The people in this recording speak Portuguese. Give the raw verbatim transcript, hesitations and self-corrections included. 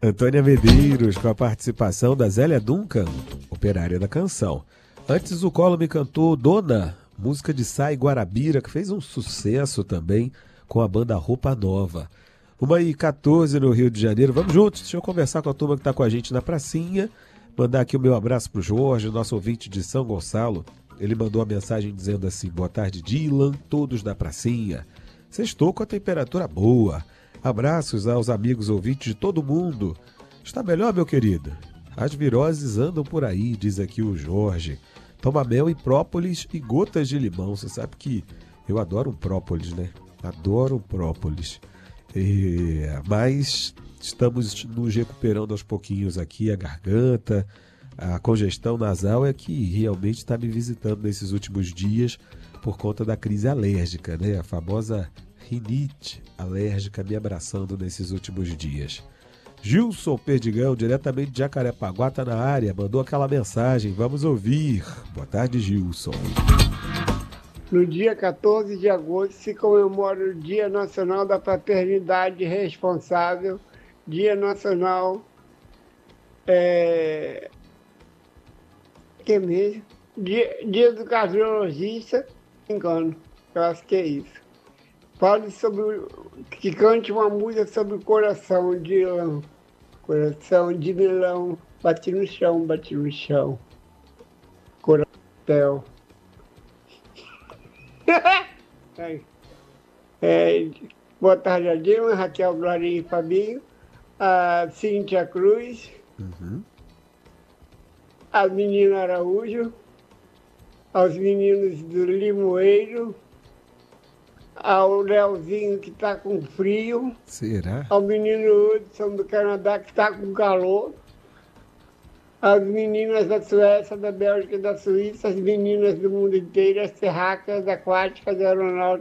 Antônia Medeiros, com a participação da Zélia Duncan, operária da canção. Antes o Collor me cantou Dona, música de Sai Guarabira, que fez um sucesso também com a banda Roupa Nova. uma e quatorze no Rio de Janeiro. Vamos juntos, deixa eu conversar com a turma que está com a gente na pracinha. Mandar aqui o meu abraço para o Jorge, nosso ouvinte de São Gonçalo. Ele mandou a mensagem dizendo assim: boa tarde, Dylan, todos da pracinha. Sextou com a temperatura boa. Abraços aos amigos ouvintes de todo mundo. Está melhor, meu querido? As viroses andam por aí, diz aqui o Jorge. Toma mel e própolis e gotas de limão. Você sabe que eu adoro um própolis, né? Adoro um própolis. É, mas estamos nos recuperando aos pouquinhos aqui. A garganta, a congestão nasal é que realmente está me visitando nesses últimos dias por conta da crise alérgica, né? A famosa rinite alérgica me abraçando nesses últimos dias. Gilson Perdigão, diretamente de Jacarepaguá, está na área, mandou aquela mensagem. Vamos ouvir. Boa tarde, Gilson. No dia quatorze de agosto se comemora o Dia Nacional da Paternidade Responsável, Dia Nacional... É... que mesmo? Dia, dia do Cardiologista, engano, eu acho que é isso. Fale sobre... que cante uma música sobre o coração de Dylan. Coração de milão, bate no chão, bate no chão. Coração. é, é, boa tarde a Dilma, Raquel, Glorinha e Fabinho, a Cíntia Cruz, uhum. a menina Araújo, aos meninos do Limoeiro, ao Leozinho que está com frio. Será? Ao menino Hudson do Canadá que está com calor. As meninas da Suécia, da Bélgica e da Suíça, as meninas do mundo inteiro, as terráqueas, aquáticas, aeronáuticas